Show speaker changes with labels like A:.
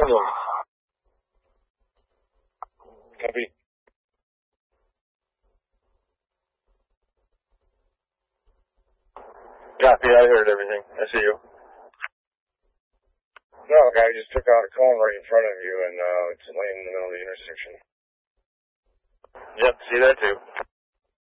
A: Copy.
B: Copy, I heard everything. I see you.
A: No, a guy just took out a cone right in front of you, and it's laying in the middle of the intersection.
B: Yep, see that too.